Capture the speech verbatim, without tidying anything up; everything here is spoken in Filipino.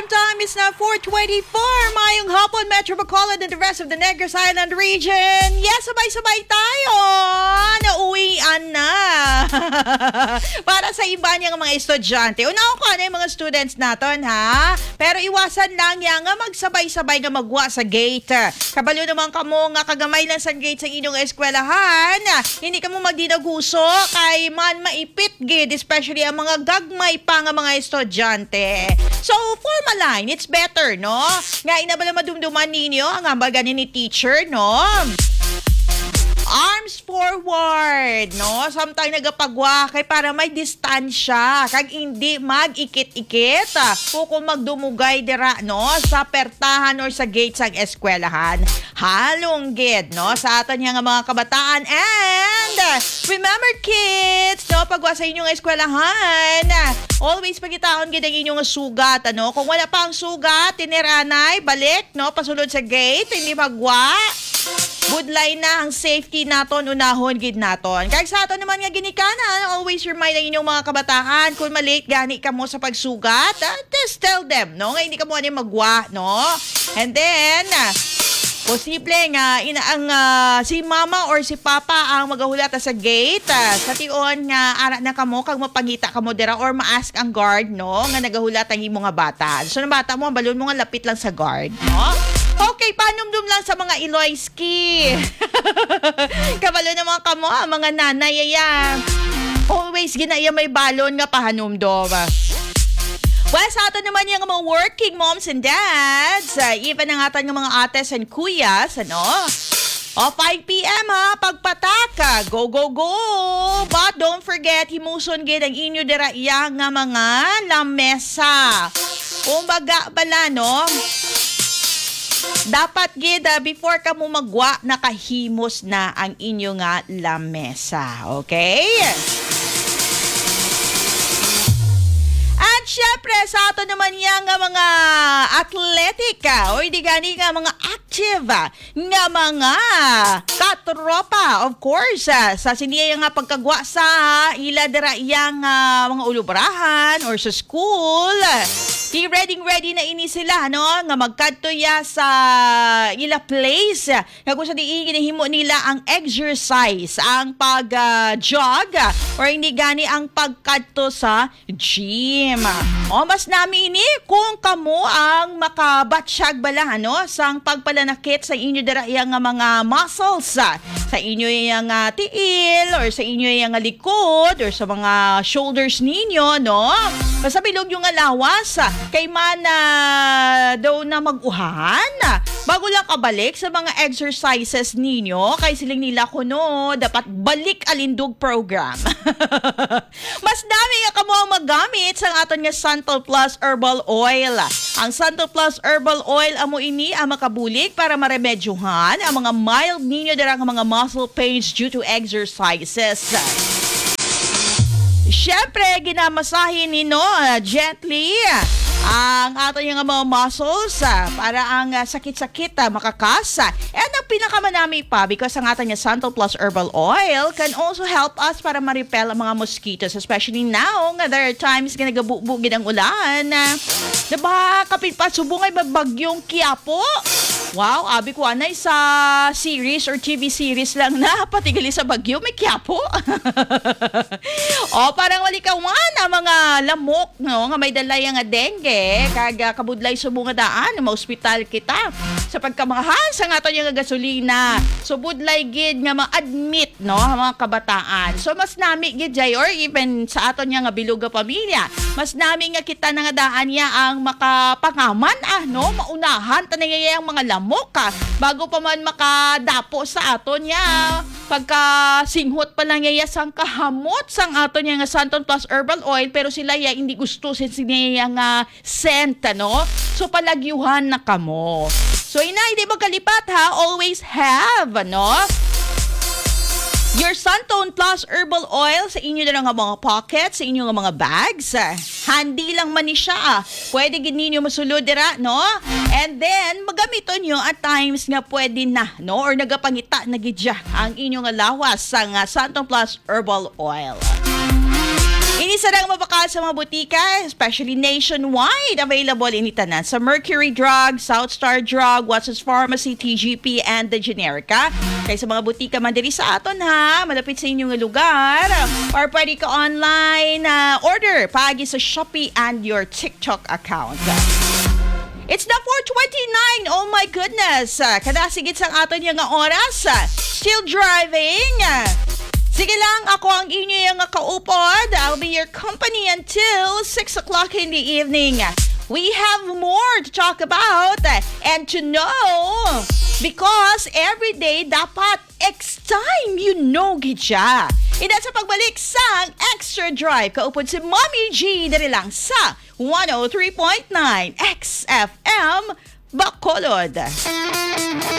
Ang time is now four twenty-four. Mayong hapon, Metro Bacolod and the rest of the Negros Island region. Yes, sabay-sabay tayo. Nauwian na. Para sa iba niyang mga estudyante. Unaw ko na yung mga students natin, ha? Pero iwasan lang yan nga magsabay-sabay nga magwa sa gate. Kabalo naman kamo nga kagamay lang sa gate sa inyong eskwelahan. Hindi ka mo magdinaguso kay man maipit gid, especially ang mga gagmay pa nga mga estudyante. So, formaline, it's better, no? Nga inabala madumduman ninyo ang ambagan ni teacher, no? Arms forward, no? Samtang nagapagwa kay para may distansya. Kag hindi mag-ikit-ikit. Kung magdumugay dira, no? Sa pertahan or sa gate sa eskwelahan. Halonggid, no? Sa atin nga mga kabataan. And remember, kids, no? Pagwa sa inyong eskwelahan, always pagitaon gid ang inyong sugat, ano? Kung wala pa ang sugat, tiniranay, balik, no? Pasulod sa gate, hindi magwa. Budlay na ang safety naton, unahon gid naton. Kaya sa ato naman nga ginikanan, always remind ang inyong mga kabataan kung malate gani ka mo sa pagsugat, uh, just tell them, no? Nga hindi ka mo ano magwa, no? And then, uh, posible nga ina ang uh, si mama or si papa ang magahulat sa gate. Uh, sa tion nga ara na kamo kag mapangita kamo dira or ma-ask ang guard, no? Nga nagahulat ang imong nga bata. So ng bata mo, balon mo nga lapit lang sa guard, no? Okay, panumdum lang sa mga Iloyski. Kabalo na mga kamo, mga nanay, ya. Always ginaya may balon nga pahanumdum. Well, sa ato naman yung mga working moms and dads, uh, even ang ato ng mga ates and kuyas, ano? O, five p.m. ha, pagpataka, go, go, go! But don't forget, himuson gid ang inyo dira iya nga mga lamesa. Kumbaga bala, no? Dapat gid uh, before ka mo magwa, nakahimos na ang inyo nga lamesa. Okay? At syempre, sa ato naman yang mga athletic, o hindi gani nga mga active nga mga katropa, of course, sa siniya nga pagkagwa sa ila dira yang uh, mga ulubrahan or sa school. Di ready ready na ini sila, no? Nga magkadto ya sa ila place. Nga kung sa di ginahimo nila ang exercise, ang pag-jog, uh, or hindi gani ang pagkadto sa gym. O mas nami ini kung kamo ang makabatsyag bala, no? Sang pagpalanakit sa inyo dira yang mga muscles, uh, sa inyo yang uh, tiil or sa inyo yang likod or sa mga shoulders ninyo, no? Basta bilog yung alawas, uh, kay mana daw na mag-uhan bago lang kabalik sa mga exercises ninyo kay siling nila kuno dapat balik alindog program. Mas dami nga kamo ang magamit sa aton nga Santal Plus Herbal Oil. Ang Santal Plus Herbal Oil amo ini ang makabulik para maremedyohan ang mga mild ninyo dira nga mga muscle pains due to exercises. Siyempre, ginamasahin nino uh, gently ang ato yung mga muscles uh, para ang uh, sakit-sakit uh, makakasa. And ang pinakamanami pa, because ang ato yung Santal Plus Herbal Oil can also help us para ma-repel ang mga mosquitoes, especially now nga there are times nga nagabubugid ang ulan. Uh, diba, kapit pa, subungay bagyong Quiapo. Wow, abi ko anay sa series or T V series lang na patigali sa bagyo, may Quiapo. O, parang wali ka ang mga lamok, no? Nga may dalay nga dengue, kag kabudlay sa bunga daan, ma-hospital kita. Sa pagkamahal sa nga to yung gasolina. So, budlay gid nga ma-admit, no? Mga kabataan. So, mas nami gid jay, or even sa aton nga biluga pamilya, mas nami nga kita na nga daan niya ang makapangaman, ah, no? Maunahan, tanay ang mga lamok, ah, bago pa man makadapo sa aton niya. Pagka singhot pa lang niya sang kahamot sang aton niya nga Santon Plus Herbal Oil, pero sila ya hindi gusto sin niya nga scent, no? So, palagyuhan na kamo. So, ina, hindi magkalipat, ha? Always have, no? Your Santon Plus Herbal Oil sa inyo na nga mga pockets, sa inyo nga mga bags. Handy lang man ni siya. Pwede gid ninyo masulod dira, no? And then, magamiton nyo at times nga pwede na, no? Or nagapangita na gidya ang inyo nga lawas sa nga Santon Plus Herbal Oil. Ini Isa lang mabakal sa mga butika, especially nationwide. Available in itanan sa Mercury Drug, South Star Drug, Watson's Pharmacy, T G P, and the Generica. Kaya sa mga butika man diri sa aton ha, malapit sa inyong lugar. Or pwede ka online uh, order pagi sa Shopee and your TikTok account. It's na four twenty-nine. Oh my goodness. Kada sigit sang aton yung nga oras. Still driving. Sige lang, ako ang inyo yung kaupod. I'll be your company until six o'clock in the evening. We have more to talk about and to know because every day dapat X time you know gitya. Ina sa pagbalik sa Extra Drive, kaupod si Mommy G dali lang sa one oh three point nine X F M Bacolod.